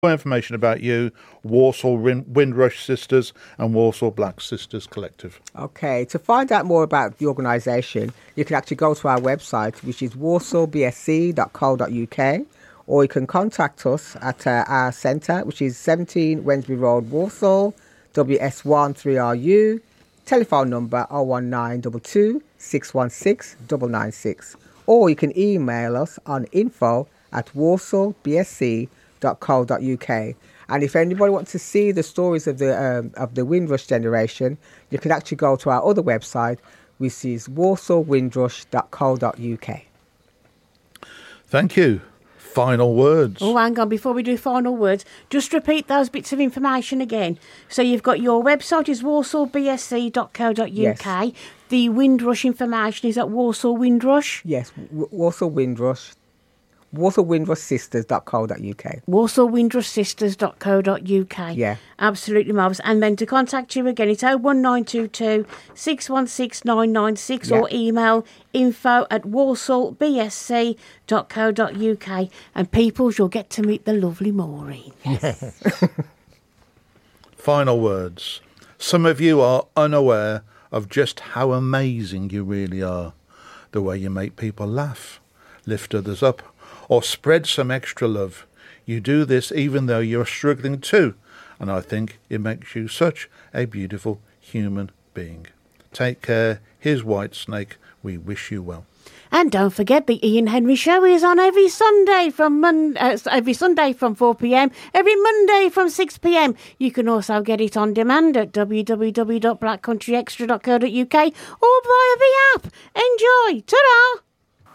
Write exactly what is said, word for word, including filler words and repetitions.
more information about you, Walsall Windrush Sisters and Walsall Black Sisters Collective. Okay, to find out more about the organisation, you can actually go to our website, which is walsall b s c dot co dot u k, or you can contact us at uh, our centre, which is seventeen Wednesbury Road, Walsall, W S one three R U, telephone number oh one nine two two, six one six, nine nine six, or you can email us on info at walsall b s c dot co dot u k. And if anybody wants to see the stories of the um, of the Windrush generation, you can actually go to our other website, which is walsall windrush dot co dot u k. Thank you. Final words. Oh, hang on. Before we do final words, just repeat those bits of information again. So you've got your website is walsall b s c dot co dot u k. Yes. The Windrush information is at Walsall Windrush. Yes, w- Walsall Windrush. walsall windrush sisters dot co dot u k. walsall windrush sisters dot co dot u k. Yeah. Absolutely marvellous. And then to contact you again, it's oh one nine two two, six one six, nine nine six, yeah. Or email info at walsall b s c dot co dot u k. And peoples, you'll get to meet the lovely Maureen. Yes. Final words. Some of you are unaware of just how amazing you really are. The way you make people laugh, lift others up, or spread some extra love. You do this even though you're struggling too, and I think it makes you such a beautiful human being. Take care. Here's White Snake. We wish you well. And don't forget, the Ian Henry Show is on every Sunday from Mon- uh, every Sunday from four p.m, every Monday from six p.m. You can also get it on demand at w w w dot black country extra dot co dot u k or via the app. Enjoy. Ta-da!